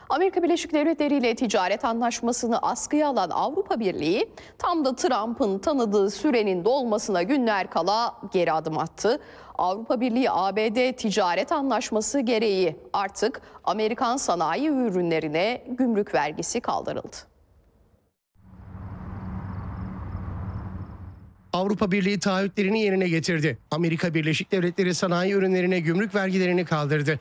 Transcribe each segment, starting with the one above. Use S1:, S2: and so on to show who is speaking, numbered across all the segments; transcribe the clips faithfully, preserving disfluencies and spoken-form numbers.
S1: Amerika Birleşik Devletleri ile ticaret anlaşmasını askıya alan Avrupa Birliği tam da Trump'ın tanıdığı sürenin dolmasına günler kala geri adım attı. Avrupa Birliği A B D ticaret anlaşması gereği artık Amerikan sanayi ürünlerine gümrük vergisi kaldırıldı.
S2: Avrupa Birliği taahhütlerini yerine getirdi. Amerika Birleşik Devletleri sanayi ürünlerine gümrük vergilerini kaldırdı.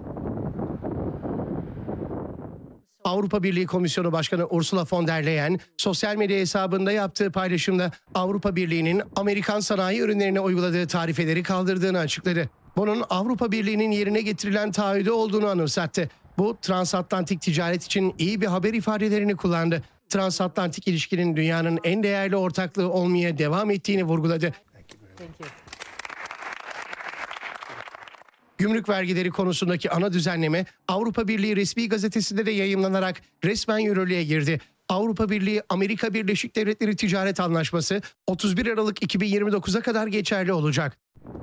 S2: Avrupa Birliği Komisyonu Başkanı Ursula von der Leyen sosyal medya hesabında yaptığı paylaşımda Avrupa Birliği'nin Amerikan sanayi ürünlerine uyguladığı tarifeleri kaldırdığını açıkladı. Bunun Avrupa Birliği'nin yerine getirilen taahhüdü olduğunu anımsattı. Bu transatlantik ticaret için iyi bir haber ifadelerini kullandı. Transatlantik ilişkinin dünyanın en değerli ortaklığı olmaya devam ettiğini vurguladı. Gümrük vergileri konusundaki ana düzenleme Avrupa Birliği resmi gazetesinde de yayımlanarak resmen yürürlüğe girdi. Avrupa Birliği Amerika Birleşik Devletleri Ticaret Anlaşması otuz bir Aralık iki bin yirmi dokuza kadar geçerli olacak.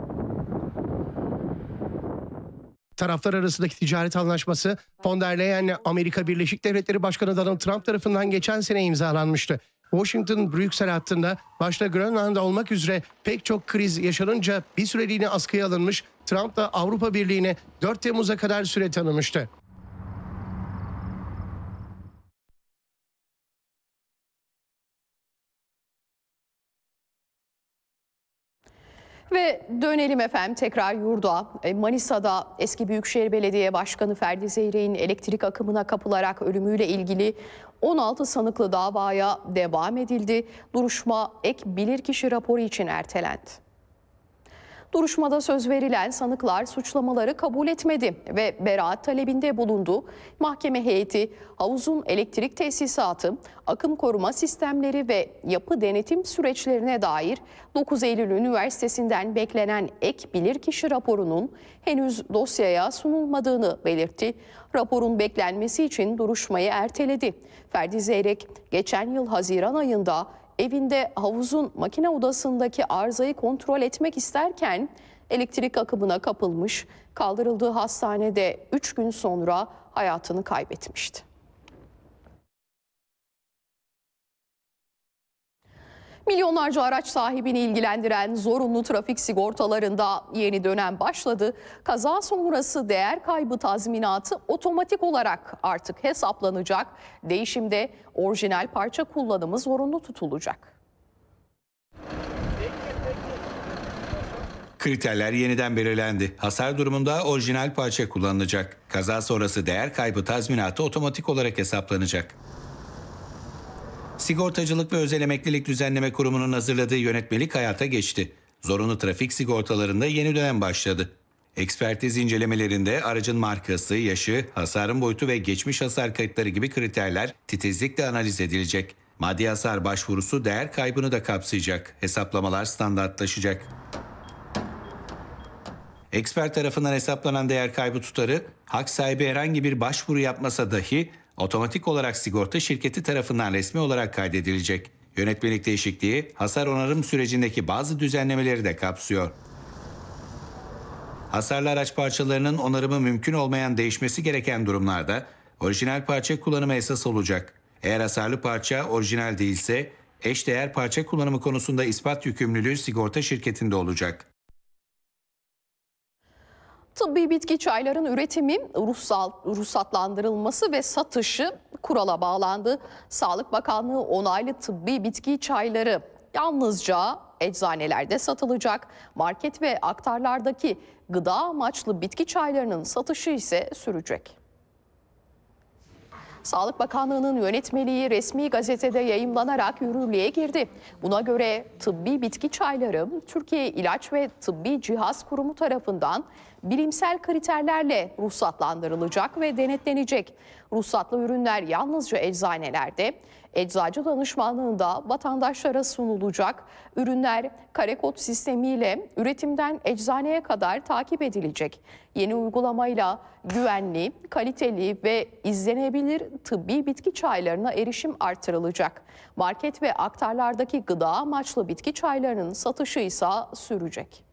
S2: Taraflar arasındaki ticaret anlaşması von der Leyen'le Amerika Birleşik Devletleri Başkanı Donald Trump tarafından geçen sene imzalanmıştı. Washington-Brüksel hattında başta Grönland olmak üzere pek çok kriz yaşanınca bir süreliğine askıya alınmış, Trump da Avrupa Birliği'ne dört Temmuz'a kadar süre tanımıştı.
S1: Ve dönelim efendim tekrar yurda. Manisa'da eski Büyükşehir Belediye Başkanı Ferdi Zeyrek'in elektrik akımına kapılarak ölümüyle ilgili on altı sanıklı davaya devam edildi. Duruşma ek bilirkişi raporu için ertelendi. Duruşmada söz verilen sanıklar suçlamaları kabul etmedi ve beraat talebinde bulundu. Mahkeme heyeti havuzun elektrik tesisatı, akım koruma sistemleri ve yapı denetim süreçlerine dair dokuz Eylül Üniversitesi'nden beklenen ek bilirkişi raporunun henüz dosyaya sunulmadığını belirtti. Raporun beklenmesi için duruşmayı erteledi. Ferdi Zeyrek geçen yıl Haziran ayında evinde havuzun makine odasındaki arızayı kontrol etmek isterken elektrik akımına kapılmış, kaldırıldığı hastanede üç gün sonra hayatını kaybetmişti. Milyonlarca araç sahibini ilgilendiren zorunlu trafik sigortalarında yeni dönem başladı. Kaza sonrası değer kaybı tazminatı otomatik olarak artık hesaplanacak. Değişimde orijinal parça kullanımı zorunlu tutulacak.
S3: Kriterler yeniden belirlendi. Hasar durumunda orijinal parça kullanılacak. Kaza sonrası değer kaybı tazminatı otomatik olarak hesaplanacak. Sigortacılık ve Özel Emeklilik Düzenleme Kurumu'nun hazırladığı yönetmelik hayata geçti. Zorunlu trafik sigortalarında yeni dönem başladı. Ekspertiz incelemelerinde aracın markası, yaşı, hasarın boyutu ve geçmiş hasar kayıtları gibi kriterler titizlikle analiz edilecek. Maddi hasar başvurusu değer kaybını da kapsayacak. Hesaplamalar standartlaşacak. Ekspert tarafından hesaplanan değer kaybı tutarı, hak sahibi herhangi bir başvuru yapmasa dahi otomatik olarak sigorta şirketi tarafından resmi olarak kaydedilecek. Yönetmelik değişikliği hasar onarım sürecindeki bazı düzenlemeleri de kapsıyor. Hasarlı araç parçalarının onarımı mümkün olmayan değişmesi gereken durumlarda orijinal parça kullanımı esas olacak. Eğer hasarlı parça orijinal değilse eşdeğer parça kullanımı konusunda ispat yükümlülüğü sigorta şirketinde olacak.
S1: Tıbbi bitki çayların üretimi, ruhsal, ruhsatlandırılması ve satışı kurala bağlandı. Sağlık Bakanlığı onaylı tıbbi bitki çayları yalnızca eczanelerde satılacak. Market ve aktarlardaki gıda amaçlı bitki çaylarının satışı ise sürecek. Sağlık Bakanlığı'nın yönetmeliği resmi gazetede yayımlanarak yürürlüğe girdi. Buna göre tıbbi bitki çayları Türkiye İlaç ve Tıbbi Cihaz Kurumu tarafından bilimsel kriterlerle ruhsatlandırılacak ve denetlenecek. Ruhsatlı ürünler yalnızca eczanelerde, eczacı danışmanlığında vatandaşlara sunulacak. Ürünler kare kod sistemiyle üretimden eczaneye kadar takip edilecek. Yeni uygulamayla güvenli, kaliteli ve izlenebilir tıbbi bitki çaylarına erişim artırılacak. Market ve aktarlardaki gıda amaçlı bitki çaylarının satışı ise sürecek.